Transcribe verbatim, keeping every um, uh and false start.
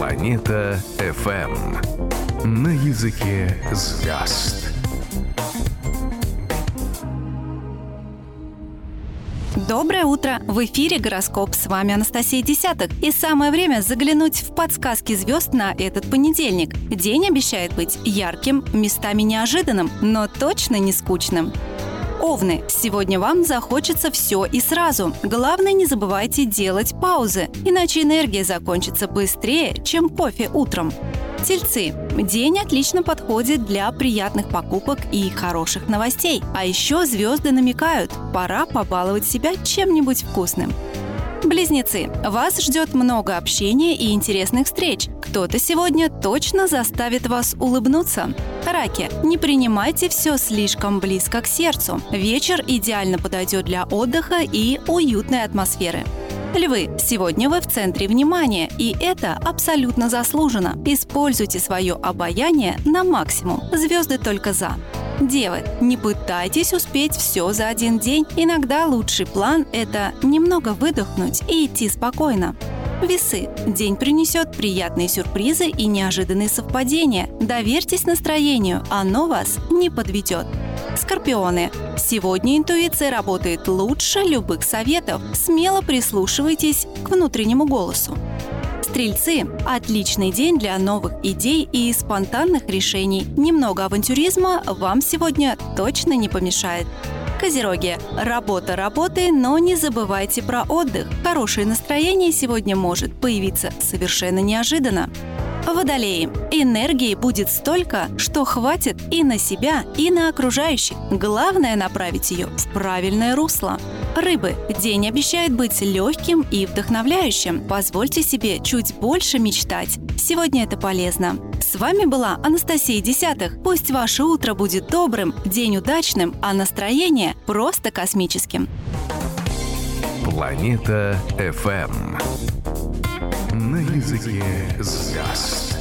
Планета эф эм. На языке звезд. Доброе утро! В эфире «Гороскоп». С вами Анастасия Десяток. И самое время заглянуть в подсказки звезд на этот понедельник. День обещает быть ярким, местами неожиданным, но точно не скучным. Овны, сегодня вам захочется все и сразу. Главное, не забывайте делать паузы, иначе энергия закончится быстрее, чем кофе утром. Тельцы, день отлично подходит для приятных покупок и хороших новостей. А еще звезды намекают, пора побаловать себя чем-нибудь вкусным. Близнецы, вас ждет много общения и интересных встреч. Кто-то сегодня точно заставит вас улыбнуться. Раки, не принимайте все слишком близко к сердцу. Вечер идеально подойдет для отдыха и уютной атмосферы. Львы, сегодня вы в центре внимания, и это абсолютно заслуженно. Используйте свое обаяние на максимум. Звезды только за. Девы, не пытайтесь успеть все за один день. Иногда лучший план – это немного выдохнуть и идти спокойно. Весы. День принесет приятные сюрпризы и неожиданные совпадения. Доверьтесь настроению, оно вас не подведет. Скорпионы. Сегодня интуиция работает лучше любых советов. Смело прислушивайтесь к внутреннему голосу. Стрельцы. Отличный день для новых идей и спонтанных решений. Немного авантюризма вам сегодня точно не помешает. Козероги. Работа работой, но не забывайте про отдых. Хорошее настроение сегодня может появиться совершенно неожиданно. Водолеи. Энергии будет столько, что хватит и на себя, и на окружающих. Главное – направить ее в правильное русло. Рыбы. День обещает быть легким и вдохновляющим. Позвольте себе чуть больше мечтать. Сегодня это полезно. С вами была Анастасия Десятых. Пусть ваше утро будет добрым, день удачным, а настроение просто космическим. Планета эф эм. На языке звезд.